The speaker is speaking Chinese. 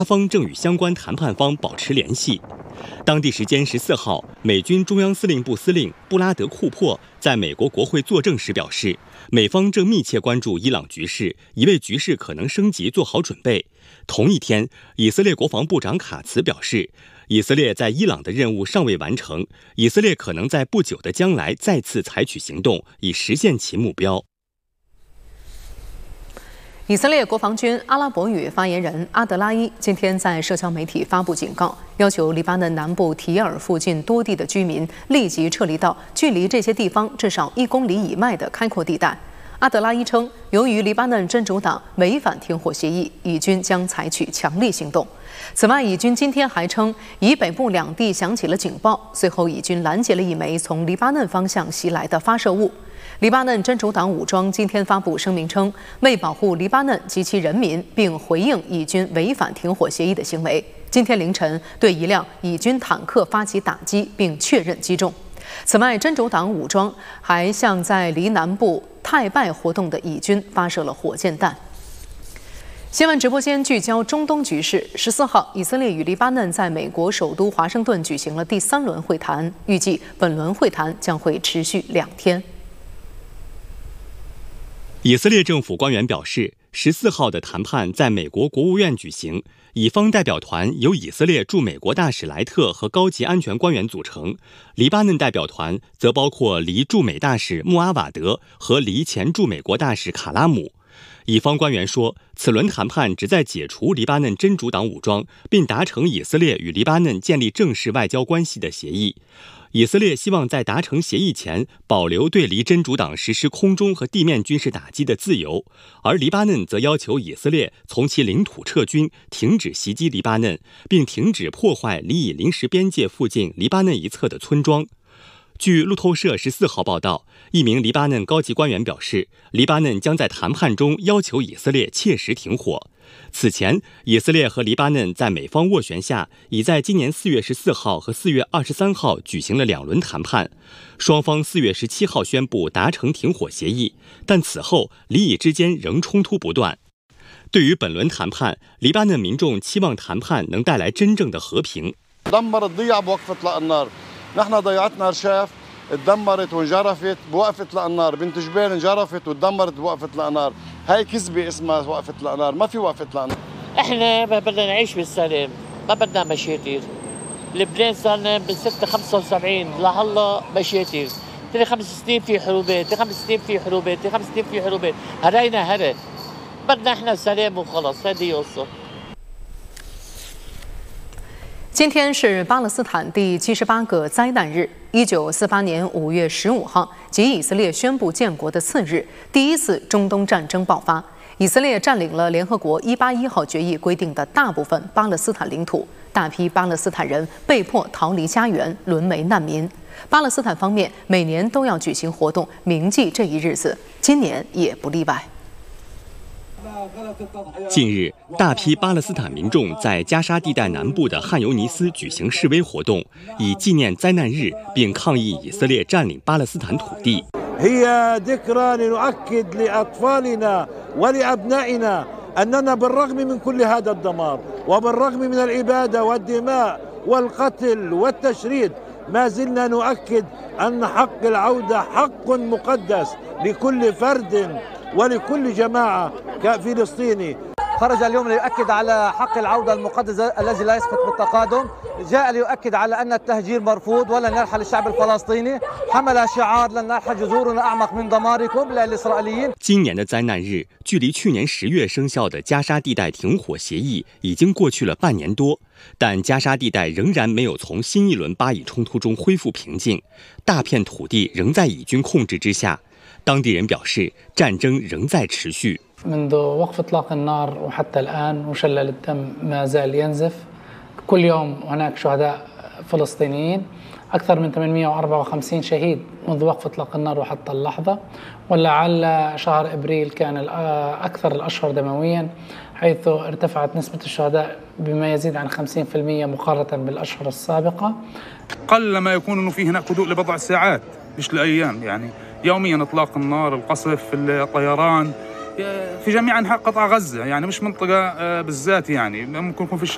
方正与相关谈判方保持联系。当地时间14号，美军中央司令部司令布拉德·库珀在美国国会作证时表示，美方正密切关注伊朗局势，已为局势可能升级做好准备。同一天，以色列国防部长卡茨表示，以色列在伊朗的任务尚未完成，以色列可能在不久的将来再次采取行动，以实现其目标。 以色列国防军阿拉伯语发言人阿德拉伊今天在社交媒体发布警告，要求黎巴嫩南部提尔附近多地的居民立即撤离到距离这些地方至少1公里以外的开阔地带。阿德拉伊称，由于黎巴嫩真主党违反停火协议，以军将采取强力行动。此外，以军今天还称，以北部两地响起了警报，随后以军拦截了一枚从黎巴嫩方向袭来的发射物。黎巴嫩真主党武装今天发布声明称，为保护黎巴嫩及其人民，并回应以军违反停火协议的行为，今天凌晨对一辆以军坦克发起打击，并确认击中。此外，真主党武装还向在黎南部泰拜活动的以军发射了火箭弹。新闻直播间聚焦中东局势。14号，以色列与黎巴嫩在美国首都华盛顿举行了第3轮会谈，预计本轮会谈将会持续2天。 以色列政府官员表示，14号的谈判在美国国务院举行，以方代表团由以色列驻美国大使莱特和高级安全官员组成，黎巴嫩代表团则包括黎驻美大使穆阿瓦德和黎前驻美国大使卡拉姆。以方官员说，此轮谈判旨在解除黎巴嫩真主党武装，并达成以色列与黎巴嫩建立正式外交关系的协议。以色列希望在达成协议前保留对黎真主党实施空中和地面军事打击的自由，而黎巴嫩则要求以色列从其领土撤军，停止袭击黎巴嫩，并停止破坏黎以临时边界附近黎巴嫩一侧的村庄。据路透社14号报道，一名黎巴嫩高级官员表示，黎巴嫩将在谈判中要求以色列切实停火。此前，以色列和黎巴嫩在美方斡旋下，已在今年4月14号和4月23号举行了2轮谈判。双方4月17号宣布达成停火协议，但此后黎以之间仍冲突不断。对于本轮谈判，黎巴嫩民众期望谈判能带来真正的和平。 نحن ضيعتنا رشاف اتدمرت وانجرفت بوقفة الأنار بنت جبال انجرفت واتدمرت بوقفة الأنار هاي كذبة اسمها وقفة الأنار ما في وقفة الأنار احنا ما بدنا نعيش بالسلام ما بدنا مشاكل لبنان صار لنا من 75 لهلا مشاكل ترى 5 سنين في حروبات 5 سنين في حروبات 5 سنين في حروبات هرينا هري بدنا احنا سلام وخلص هذه قصة。 今天是巴勒斯坦第78个灾难日。1948年5月15号，即以色列宣布建国的次日，第一次中东战争爆发。以色列占领了联合国181号决议规定的大部分巴勒斯坦领土，大批巴勒斯坦人被迫逃离家园，沦为难民。巴勒斯坦方面每年都要举行活动铭记这一日子，今年也不例外。 近日，大批巴勒斯坦民众在加沙地带南部的汉尤尼斯举行示威活动，以纪念灾难日，并抗议以色列占领巴勒斯坦土地。 هي ذكرى لنؤكد لأطفالنا ولأبنائنا أننا بالرغم من كل هذا الدمار وبالرغم من الإبادة والدماء والقتل والتشريد ما زلنا نؤكد أن حق العودة حق مقدس لكل فرد ولكل جماعة كفلسطيني. خرج اليوم ليؤكد على حق العودة المقدس الذي لا يسقط بالتقادم، جاء ليؤكد على أن التهجير مرفوض ولن يرحل الشعب الفلسطيني، حمل شعار لن نرحل جذورنا أعمق من دماركم للإسرائيليين。 今年的灾难日，距离去年10月生效的加沙地带停火协议已经过去了半年多，但加沙地带仍然没有从新一轮巴以冲突中恢复平静，大片土地仍在以军控制之下。当地人表示，战争仍在持续。 منذ وقف إطلاق النار وحتى الآن مشلل الدم ما زال ينزف، كل يوم هناك شهداء فلسطينيين، أكثر من 854 شهيد منذ وقف إطلاق النار وحتى اللحظة، ولعل شهر إبريل كان أكثر الأشهر دمويا، حيث ارتفعت نسبة الشهداء بما يزيد عن 50% مقارنة بالأشهر السابقة. قل ما يكون إنه في هناك هدوء لبضع ساعات مش لأيام، يعني يوميا إطلاق النار، القصف، الطيران في جميع أنحاء قطاع غزة، يعني مش منطقة بالذات، يعني ممكن يكون في